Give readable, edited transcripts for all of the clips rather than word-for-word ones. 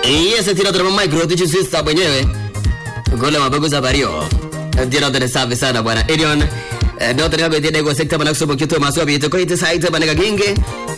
Yes, tira tra micro tu ci sta mwenyewe. Gole mabago za bario. Tira tra safi sana bwana. Elion ndio tena kwa kwa sekta bana kusobo kitu maswa bito kwa ite site bana ginge.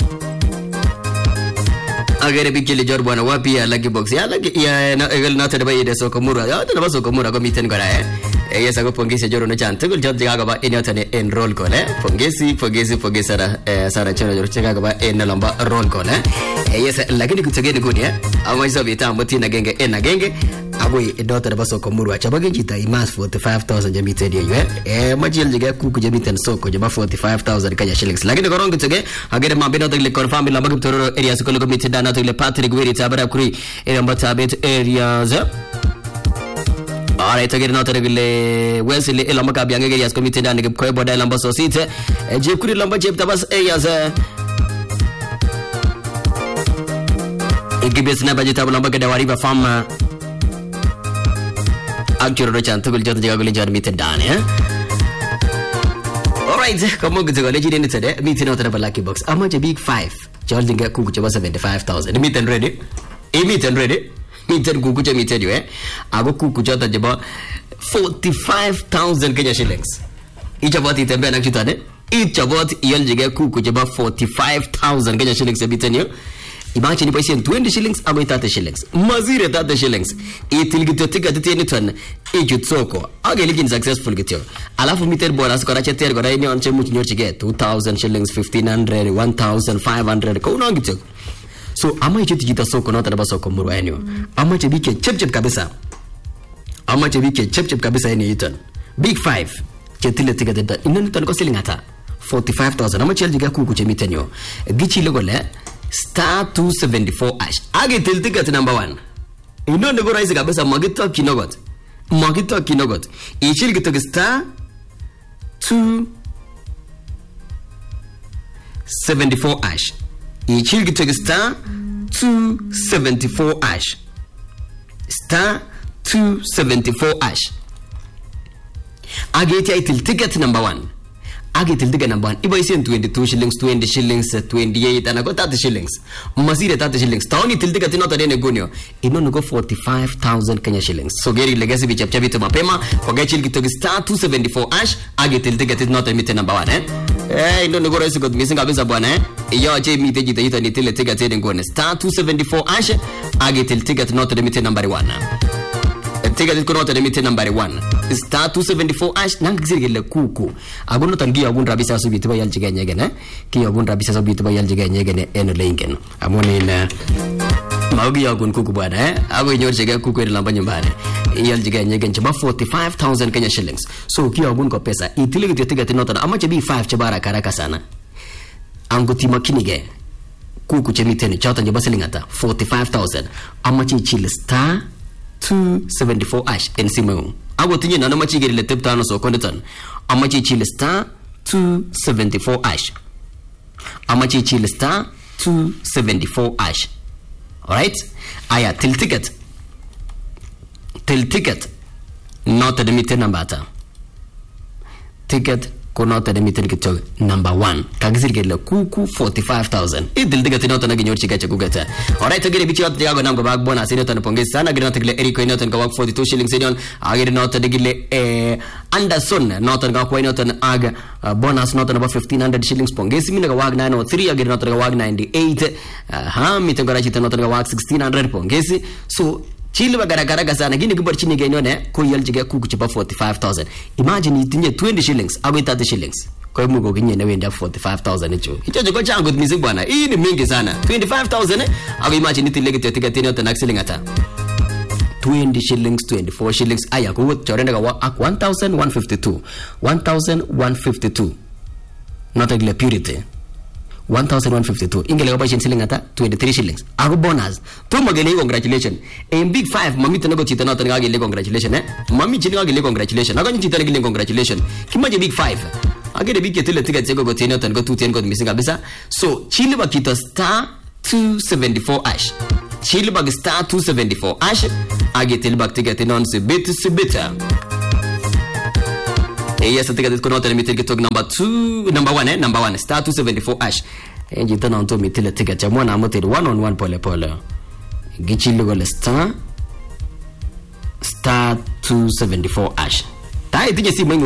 Agere bikili jor bwana wapi ya lucky box. Ya lucky ya na tena baide soko mura. Ya tena soko mura kwa miten gora yes ako pongezi joro no chan tugul jot jaga ba eni otane enroll kole pongezi sara chero joro jaga ba en lamba roll kole yes lakini kutegeni kuni ama hizo vitambo tina genge ena genge aboi daughter baso ko murwa chabage jita imas 45000 jamite dio majil jiga kuku jamiten soko jaba 45000 kanya shillings lakini korongo tege agere mabino tele confirm lamba kutoro area soko committee dana tele Patrick Wiri tabara kuri area mbatabet areas. Alright, again not regular Wesley Elamba Kabianga Gas Committee and the Koy Boda Lamba Society. Jekuri Lamba Jep Tabas Ayas. Igibis Nabajita Lamba Kadawariba Farmer. Actual Richard Tugul Jagul meeting down here. Alright, come on, go legend in today. Meeting out of a lucky box. How much a big 5? Charging a cook was 75,000. Meet and ready. Meet and ready. Meeting kukuja meeting you ago kukuja tajaba 45,000 Kenya shillings. Each about it and actually each about yeljiga kukuja 45,000 Kenya shillings a meeting you. Imagine if I say 20 shillings about 30 shillings. Mazire 30 shillings. It will get to take at the anytime. Each soko. Again successful get you. Alafu meter bonus korache ter gora any on chemuch get 2,000 shillings, 1,500, 1,500. Ko no get you. So ama ichiti jita soko na tana basoko muru enyo ama chebike chep kabisa eni iton big 5 chetile tigata inani tan ko selling ata 45,000 ama cheljiga kuku chemitenyo gichi legole star 274 ash age tiltigata number 1 inoni go rise kabisa magito kinogot ichil gito star 274 ash ichil gito star 274 ash star 274 ash ageti itil ticket number 1 ageti ticket number 1 ibo isen 22 shillings 20 shillings 28 and I got 30 shillings masire 30 shillings taoni til ticket not adene gonyo inono go 45,000 Kenya shillings so geri legacy bichapcha vitu mapema kwa gechil gito star 274 ash ageti ticket not admit number 1 inono go rise got missing kabisa bwana iyo je mite jita ita ni tile ticket eden gone star 274 ash ageti ticket not admit number 1 ticket not admit number 1 star 274 ash nangizirgele kuku agono tangia agun rabisa so bitu bayal jiganyegene ki agun rabisa so bitu bayal jiganyegene en lengen amone na maugi agun kuku bwana abo nyor jega kuku ila mbanyumbane yal jiganyegen chaba 45,000 Kenya shillings so ki agun ko pesa itile ticket not ama chabi 5 chabara karaka sana anguti makinige kuku chemiteni chata njaba selingata 45,000 ama chichile star 274 ash en simu ago tinye na machi gere letep tano so kondetan amachi chile star 274 ash amachi chile star 274 ash. Alright, aya till ticket not admitted number ticket not admitted kitog number 1 kagizirgele kuku 45,000 idil ticket not na ginyor chiga chagugata. Alright, agere bichi wat jago namgo bag bona sino tan pongezi sana agere not gele Eric not ga 42 shillings senion agere not gele Anderson not ga ko not ag bonus not about 1,500 shillings pongezi mina ga wag 903 agere not ga wag 98 mitengora chita not ga wag 1,600 pongezi so chile bagara sana gini kubar chini genyone ko yaljiga kuku chipa 45,000 imagine itinye 20 shillings abe 30 shillings kwa mugo ginye na wenda 45,000 hicho jogo changu music bwana hii ni mingi sana 25,000 abe imagine itilege tetika tena tanaxiling ata 20 shillings 24 shillings aya ko chorenda ga 1,152 not a purity 1,152 ingele ga patient selling ata 23 shillings ago bonus to magele congratulations in big 5 mami tanago chita not ga gele congratulations mami chini ga gele congratulations ago chita gele congratulations kimaje big 5 agere big ketele ticket go tena tan go 210 go missing kabisa so chili bakito star 274 ash chili bag star 274 ash agetel bag ticket non se beta yes ticket ko not admitted get number 1 star 274 ash enji tana onto mitile ticket ya mwana amote 1 on 1 pole gichile kole star 274 ash. Tai tinye simu